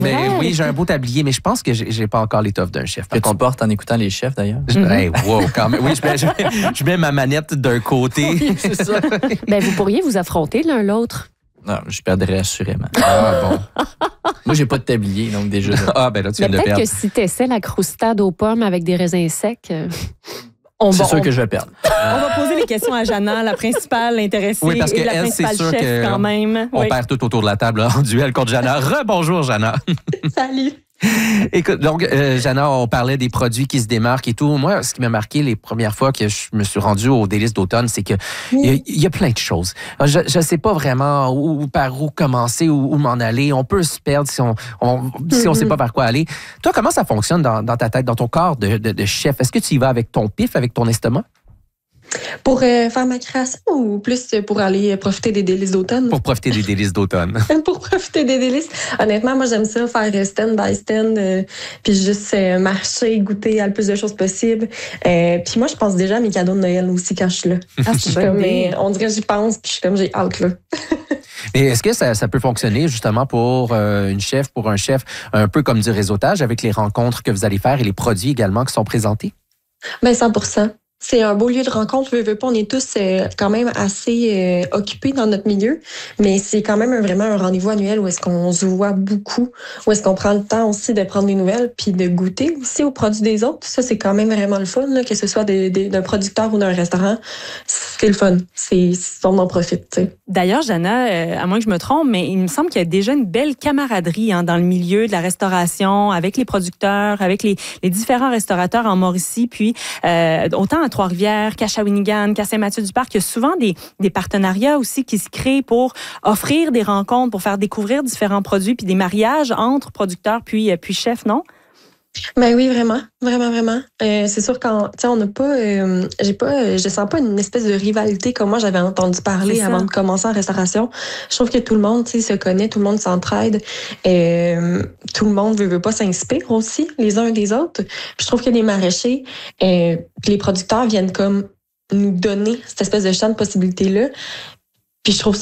Mais oui, j'ai un beau tablier, mais je pense que j'ai pas encore l'étoffe d'un chef. Que tu portes en écoutant les chefs, d'ailleurs. Hey, wow, quand même. Oui, je mets ma manette d'un côté. Oui, c'est ça. Vous pourriez vous affronter l'un l'autre. Non, je perdrais assurément. Ah, bon. Moi, j'ai pas de tablier, donc déjà. Là, tu viens de peut-être perdre. que si tu essaies la croustade aux pommes avec des raisins secs... C'est sûr que je vais perdre. On va poser les questions à Jana, la principale intéressée Oui, parce et la qu'elle, c'est principale sûr chef quand même. on perd tout autour de la table en duel contre Jana. Rebonjour, Jana. Salut. Écoute, donc, Jana, on parlait des produits qui se démarquent et tout. Moi, ce qui m'a marqué les premières fois que je me suis rendue aux délices d'automne, c'est que il y a plein de choses. Je ne sais pas vraiment par où commencer, où m'en aller. On peut se perdre si on sait pas par quoi aller. Toi, comment ça fonctionne dans ta tête, dans ton corps de chef? Est-ce que tu y vas avec ton pif, avec ton estomac? Pour faire ma création ou plus pour aller profiter des délices d'automne? Pour profiter des délices d'automne. Pour profiter des délices. Honnêtement, moi, j'aime ça, faire stand by stand, puis juste marcher, goûter à le plus de choses possible. Puis moi, je pense déjà à mes cadeaux de Noël aussi quand je suis là. Ah, c'est comme, on dirait que j'y pense, puis je suis comme, j'ai hâte, là. Mais est-ce que ça peut fonctionner justement pour une chef, pour un chef, un peu comme du réseautage avec les rencontres que vous allez faire et les produits également qui sont présentés? 100%. C'est un beau lieu de rencontre. Veux pas, on est tous quand même assez occupés dans notre milieu, mais c'est quand même vraiment un rendez-vous annuel où est-ce qu'on se voit beaucoup, où est-ce qu'on prend le temps aussi de prendre des nouvelles puis de goûter aussi aux produits des autres. Ça, c'est quand même vraiment le fun, là, que ce soit d'un producteur ou d'un restaurant. C'est le fun. On en profite, tu sais. D'ailleurs, Jana, à moins que je me trompe, mais il me semble qu'il y a déjà une belle camaraderie dans le milieu de la restauration, avec les producteurs, avec les différents restaurateurs en Mauricie, puis autant à Trois-Rivières, qu'à Shawinigan, qu'à Saint-Mathieu-du-Parc, il y a souvent des partenariats aussi qui se créent pour offrir des rencontres, pour faire découvrir différents produits, puis des mariages entre producteurs puis chefs, non? Ben oui, vraiment. C'est sûr on n'a pas, je sens pas une espèce de rivalité comme moi j'avais entendu parler avant de commencer en restauration. Je trouve que tout le monde, se connaît, tout le monde s'entraide, tout le monde veut pas s'inspire aussi les uns des autres. Puis je trouve que les maraîchers, puis les producteurs viennent comme nous donner cette espèce de champ de possibilités-là. Puis je trouve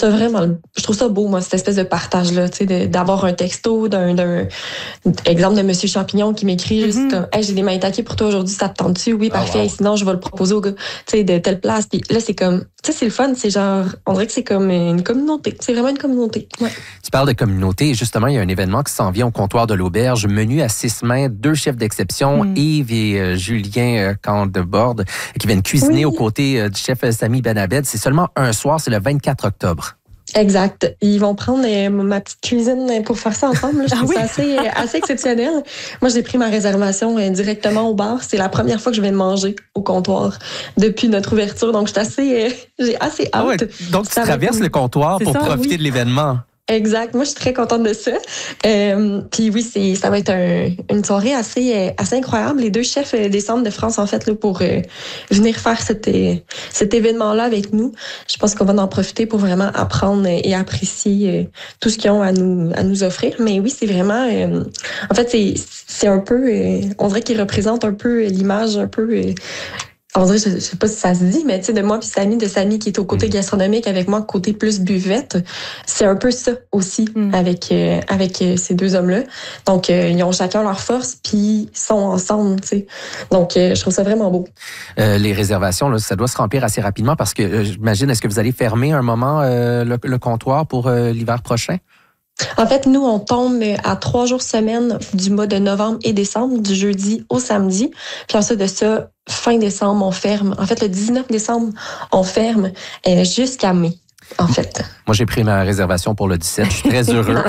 ça beau, moi, cette espèce de partage-là, d'avoir un texto d'un exemple de Monsieur Champignon qui m'écrit juste comme, hey, j'ai des maïtakis pour toi aujourd'hui, ça te tente-tu? Oui, parfait. Wow. Sinon, je vais le proposer au gars, de telle place. Puis là, c'est comme, c'est le fun, c'est genre, on dirait que c'est comme une communauté. C'est vraiment une communauté. Ouais. Tu parles de communauté. Justement, il y a un événement qui s'en vient au comptoir de l'Auberge. Menu à 6 mains, 2 chefs d'exception, Yves et Julien Candeborde, qui viennent cuisiner aux côtés du chef Sami Benabed. C'est seulement un soir, c'est le 24 octobre. Exact. Ils vont prendre ma petite cuisine pour faire ça ensemble. Je trouve ça assez exceptionnel. Moi, j'ai pris ma réservation directement au bar. C'est la première fois que je vais manger au comptoir depuis notre ouverture. Donc, j'ai assez hâte. Ouais, donc, tu traverses le comptoir pour profiter de l'événement. Exact. Moi, je suis très contente de ça. Puis oui, ça va être une soirée assez incroyable. Les 2 chefs descendent de France, en fait, là, pour venir faire cet événement-là avec nous. Je pense qu'on va en profiter pour vraiment apprendre et apprécier tout ce qu'ils ont à nous offrir. Mais oui, c'est vraiment... en fait, c'est un peu... on dirait qu'ils représentent un peu l'image, un peu... on dirait, je sais pas si ça se dit, mais de moi puis de Samy qui est au côté gastronomique avec moi, côté plus buvette, c'est un peu ça aussi avec ces 2 hommes-là. Donc, ils ont chacun leur force puis sont ensemble, tu sais. Donc, je trouve ça vraiment beau. Les réservations, là, ça doit se remplir assez rapidement parce que, j'imagine, est-ce que vous allez fermer un moment le comptoir pour l'hiver prochain? En fait, nous, on tombe à 3 jours semaine du mois de novembre et décembre, du jeudi au samedi. Puis ensuite de ça, fin décembre, on ferme. En fait, le 19 décembre, on ferme jusqu'à mai. En fait. Moi, j'ai pris ma réservation pour le 17. Je suis très heureux.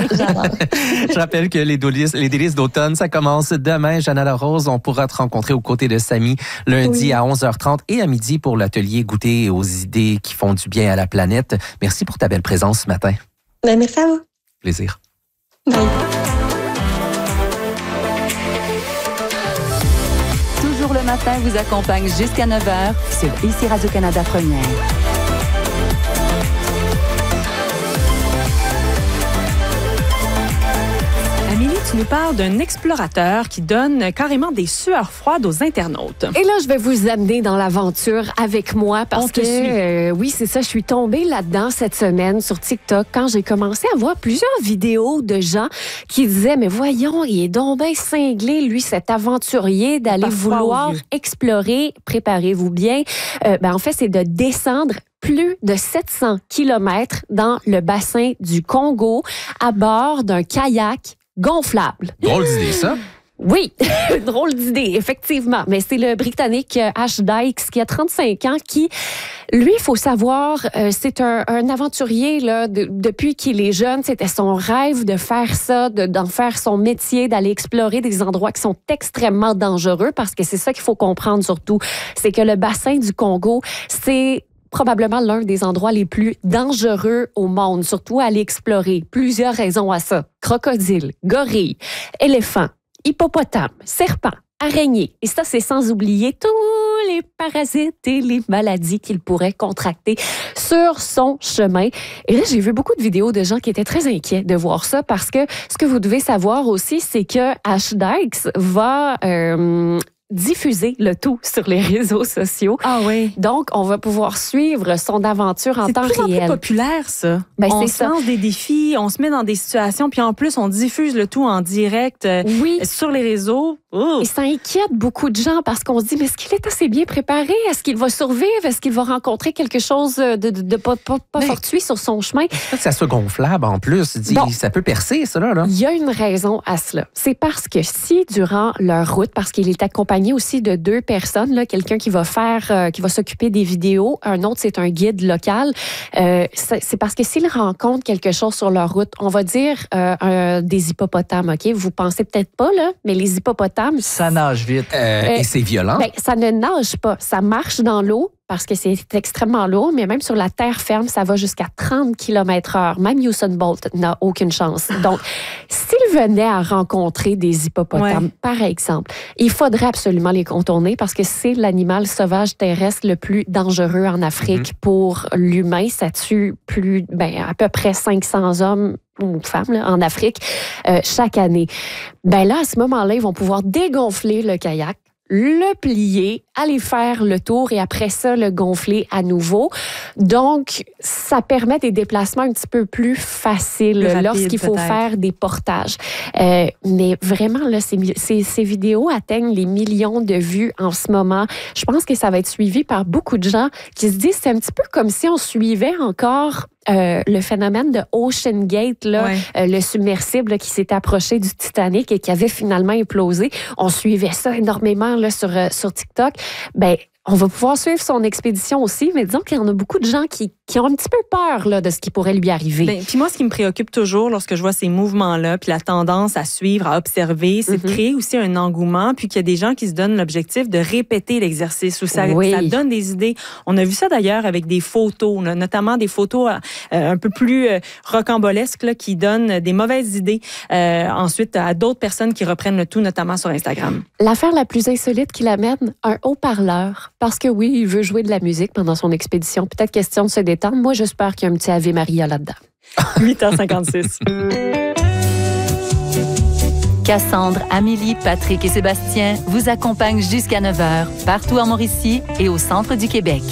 Je rappelle que les délices d'automne, ça commence demain. Jana Larose, on pourra te rencontrer aux côtés de Samy lundi à 11h30 et à midi pour l'atelier Goûter aux idées qui font du bien à la planète. Merci pour ta belle présence ce matin. Merci à vous. Plaisir. Bye. Toujours le matin vous accompagne jusqu'à 9h sur ICI Radio-Canada Première. tu nous parles d'un explorateur qui donne carrément des sueurs froides aux internautes. Et là, je vais vous amener dans l'aventure avec moi parce On te que, oui, c'est ça, je suis tombée là-dedans cette semaine sur TikTok quand j'ai commencé à voir plusieurs vidéos de gens qui disaient, mais voyons, il est donc bien cinglé, lui, cet aventurier, d'aller vouloir explorer, préparez-vous bien. En fait, c'est de descendre plus de 700 kilomètres dans le bassin du Congo à bord d'un kayak gonflable. Drôle d'idée, ça. Oui, drôle d'idée, effectivement. Mais c'est le Britannique Ash Dykes qui a 35 ans qui, lui, il faut savoir, c'est un aventurier là, depuis qu'il est jeune. C'était son rêve de faire ça, d'en faire son métier, d'aller explorer des endroits qui sont extrêmement dangereux parce que c'est ça qu'il faut comprendre surtout. C'est que le bassin du Congo, c'est probablement l'un des endroits les plus dangereux au monde, surtout à aller explorer. Plusieurs raisons à ça. Crocodiles, gorilles, éléphants, hippopotames, serpents, araignées. Et ça, c'est sans oublier tous les parasites et les maladies qu'il pourrait contracter sur son chemin. Et là, j'ai vu beaucoup de vidéos de gens qui étaient très inquiets de voir ça parce que ce que vous devez savoir aussi, c'est que Ash Dykes va diffuser le tout sur les réseaux sociaux. Ah oui. Donc, on va pouvoir suivre son aventure en temps réel. C'est de plus en plus populaire, ça. On se lance des défis, on se met dans des situations, puis en plus, on diffuse le tout en direct sur les réseaux. Et ça inquiète beaucoup de gens parce qu'on se dit, mais est-ce qu'il est assez bien préparé? Est-ce qu'il va survivre? Est-ce qu'il va rencontrer quelque chose de pas fortuit sur son chemin? Que ça soit gonflable en plus. Ça peut percer, ça, là. Il y a une raison à cela. C'est parce que si, durant leur route, parce qu'il est accompagné aussi de 2 personnes, là, quelqu'un qui va s'occuper des vidéos, un autre, c'est un guide local, c'est parce que s'ils rencontrent quelque chose sur leur route, on va dire des hippopotames, OK? Vous pensez peut-être pas, là, mais les hippopotames... Ça nage vite. Et c'est violent. Ça ne nage pas. Ça marche dans l'eau parce que c'est extrêmement lourd, mais même sur la terre ferme, ça va jusqu'à 30 km/h. Même Usain Bolt n'a aucune chance. Donc, s'il venait à rencontrer des hippopotames, par exemple, il faudrait absolument les contourner parce que c'est l'animal sauvage terrestre le plus dangereux en Afrique pour l'humain. Ça tue à peu près 500 hommes ou femmes là, en Afrique chaque année. Là, à ce moment-là, ils vont pouvoir dégonfler le kayak, le plier, aller faire le tour et après ça, le gonfler à nouveau. Donc, ça permet des déplacements un petit peu plus faciles lorsqu'il faut faire des portages. Mais vraiment, là, ces vidéos atteignent les millions de vues en ce moment. Je pense que ça va être suivi par beaucoup de gens qui se disent, c'est un petit peu comme si on suivait encore le phénomène de Ocean Gate, là, le submersible là, qui s'est approché du Titanic et qui avait finalement implosé. On suivait ça énormément là, sur TikTok. On va pouvoir suivre son expédition aussi, mais disons qu'il y en a beaucoup de gens qui ont un petit peu peur là, de ce qui pourrait lui arriver. Puis moi, ce qui me préoccupe toujours lorsque je vois ces mouvements-là, puis la tendance à suivre, à observer, c'est de créer aussi un engouement, puis qu'il y a des gens qui se donnent l'objectif de répéter l'exercice, où ça donne des idées. On a vu ça d'ailleurs avec des photos, là, notamment des photos un peu plus rocambolesques là, qui donnent des mauvaises idées ensuite à d'autres personnes qui reprennent le tout, notamment sur Instagram. L'affaire la plus insolite qu'il amène, un haut-parleur. Parce que oui, il veut jouer de la musique pendant son expédition. Peut-être question de se détendre. Moi, j'espère qu'il y a un petit Ave Maria là-dedans. 8h56. Cassandre, Amélie, Patrick et Sébastien vous accompagnent jusqu'à 9h, partout en Mauricie et au centre du Québec.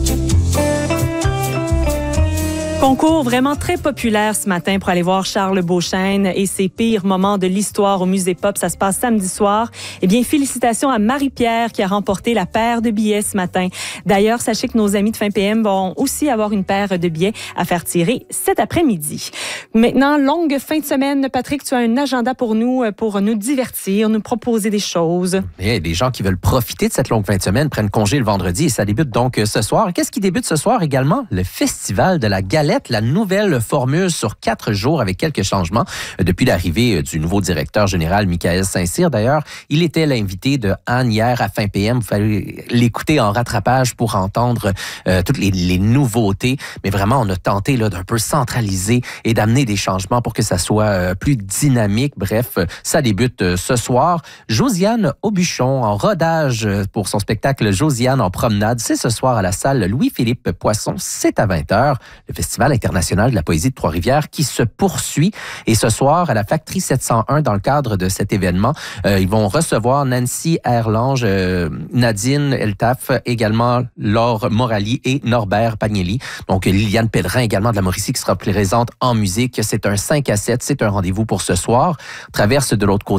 Concours vraiment très populaire ce matin pour aller voir Charles Beauchesne et ses pires moments de l'histoire au Musée Pop. Ça se passe samedi soir. Eh bien, félicitations à Marie-Pierre qui a remporté la paire de billets ce matin. D'ailleurs, sachez que nos amis de Fin PM vont aussi avoir une paire de billets à faire tirer cet après-midi. Maintenant, longue fin de semaine. Patrick, tu as un agenda pour nous divertir, nous proposer des choses. Il y a des gens qui veulent profiter de cette longue fin de semaine, prennent congé le vendredi et ça débute donc ce soir. Qu'est-ce qui débute ce soir également? Le Festival de la Galette. La nouvelle formule sur 4 jours avec quelques changements depuis l'arrivée du nouveau directeur général Michael Saint-Cyr. D'ailleurs, il était l'invité de Anne hier à Fin PM. Vous fallait l'écouter en rattrapage pour entendre toutes les nouveautés. Mais vraiment, on a tenté là, d'un peu centraliser et d'amener des changements pour que ça soit plus dynamique. Bref, ça débute ce soir. Josiane Aubuchon en rodage pour son spectacle Josiane en promenade. C'est ce soir à la salle Louis-Philippe Poisson. C'est à 20h. Le festival Festival international de la poésie de Trois-Rivières qui se poursuit. Et ce soir, à la Factory 701, dans le cadre de cet événement, ils vont recevoir Nancy Erlange, Nadine Eltaf, également Laure Morali et Norbert Pagnelli. Donc, Liliane Pellerin, également de la Mauricie, qui sera présente en musique. C'est un 5 à 7. C'est un rendez-vous pour ce soir. Traverse de l'autre côté